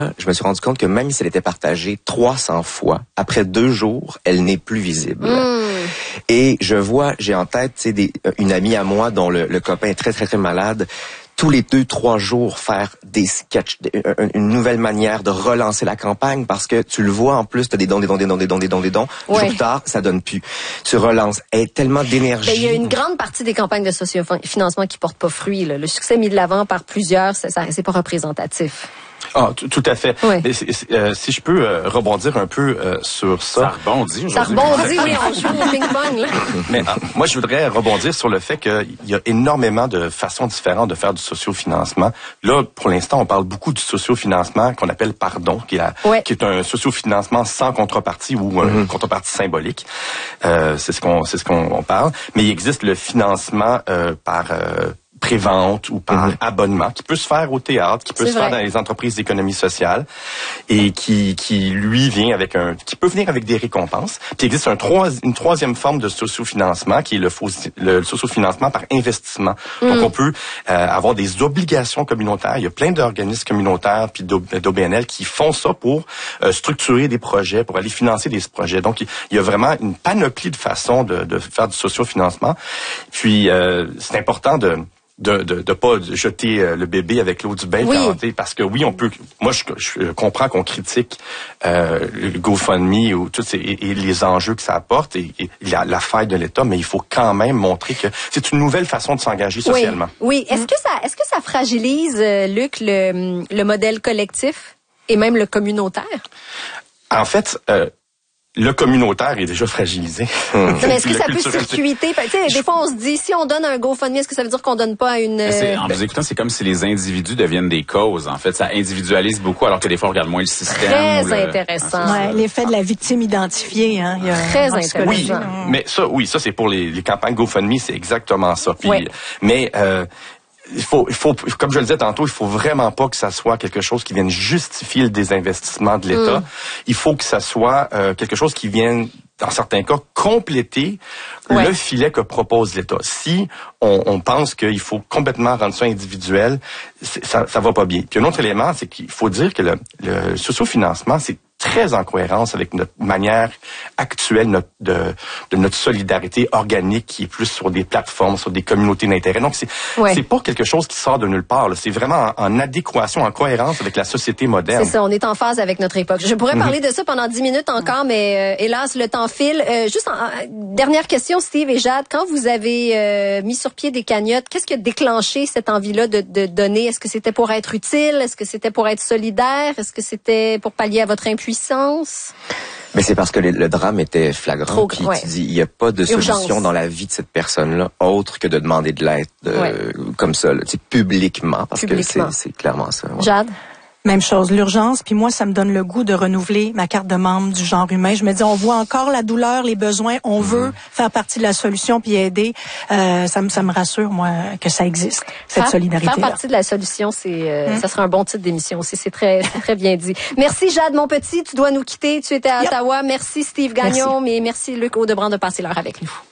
je me suis rendu compte que même si elle était partagée 300 fois, après 2 jours, elle n'est plus visible. Et j'ai en tête, tu sais, une amie à moi dont le copain est très, très, très malade, tous les 2-3 jours faire des sketchs, une nouvelle manière de relancer la campagne, parce que tu le vois, en plus, t'as des dons. Jour plus tard, ça donne plus. Tu relances. Elle est tellement d'énergie. Il y a une grande partie des campagnes de sociofinancement qui portent pas fruit, là. Le succès mis de l'avant par plusieurs, c'est pas représentatif. Ah, tout à fait. Oui. Mais si je peux rebondir un peu sur ça. Ça rebondit. Ça rebondit, oui, on joue au ping-pong, là. Mais moi, je voudrais rebondir sur le fait qu'il y a énormément de façons différentes de faire du sociofinancement. Là, pour l'instant, on parle beaucoup du sociofinancement qu'on appelle pardon, qui est un sociofinancement sans contrepartie ou une contrepartie symbolique. C'est ce qu'on parle. Mais il existe le financement par prévente ou par abonnement, qui peut se faire au théâtre, qui peut se faire dans les entreprises d'économie sociale, et qui lui vient qui peut venir avec des récompenses. Puis il existe une troisième forme de sociofinancement, qui est le sociofinancement par investissement. Donc on peut avoir des obligations communautaires. Il y a plein d'organismes communautaires puis d'OBNL qui font ça pour structurer des projets, pour aller financer des projets. Donc il y a vraiment une panoplie de façons de faire du sociofinancement. Puis c'est important de pas jeter le bébé avec l'eau du bain, parce que oui, on peut. Moi, je comprends qu'on critique le GoFundMe ou tout et les enjeux que ça apporte et la faille de l'État, mais il faut quand même montrer que c'est une nouvelle façon de s'engager socialement. Oui. Est-ce que ça fragilise, Luc, le modèle collectif et même le communautaire? En fait. Le communautaire est déjà fragilisé. Mais est-ce que ça peut circuiter? Des fois, on se dit, si on donne un GoFundMe, est-ce que ça veut dire qu'on donne pas à une... En vous écoutant, c'est comme si les individus deviennent des causes. En fait, ça individualise beaucoup, alors que des fois, on regarde moins le système. Très intéressant. Ouais, l'effet de la victime identifiée. Hein, très intéressant. Oui, mais ça, c'est pour les campagnes GoFundMe, c'est exactement ça. Puis, mais... il faut, comme je le disais tantôt, il faut vraiment pas que ça soit quelque chose qui vienne justifier le désinvestissement de l'État. Il faut que ça soit quelque chose qui vienne, dans certains cas, compléter le filet que propose l'État. Si on pense qu'il faut complètement rendre ça individuel, ça va pas bien. Puis un autre élément, c'est qu'il faut dire que le sociofinancement, c'est très en cohérence avec notre manière actuelle de notre solidarité organique qui est plus sur des plateformes, sur des communautés d'intérêt. Donc c'est pas quelque chose qui sort de nulle part. Là. C'est vraiment en adéquation, en cohérence avec la société moderne. C'est ça, on est en phase avec notre époque. Je pourrais parler de ça pendant 10 minutes encore, mais hélas, le temps file. Dernière question, Steve et Jade. Quand vous avez mis sur pied des cagnottes, qu'est-ce qui a déclenché cette envie-là de donner? Est-ce que c'était pour être utile? Est-ce que c'était pour être solidaire? Est-ce que c'était pour pallier à votre impuissance? Mais c'est parce que le drame était flagrant. Puis tu dis, il n'y a pas de solution dans la vie de cette personne-là autre que de demander de l'aide comme ça, là, publiquement, parce que c'est clairement ça. Ouais. Jade? Même chose, l'urgence. Puis moi, ça me donne le goût de renouveler ma carte de membre du genre humain. Je me dis, on voit encore la douleur, les besoins. On veut faire partie de la solution puis aider. Ça me rassure, moi, que ça existe, cette solidarité-là. Faire partie de la solution, ça sera un bon titre d'émission aussi. C'est très bien dit. Merci, Jade, mon petit. Tu dois nous quitter. Tu étais à Ottawa. Merci, Steve Gagnon. Mais merci, Luc Audebrand, de passer l'heure avec nous.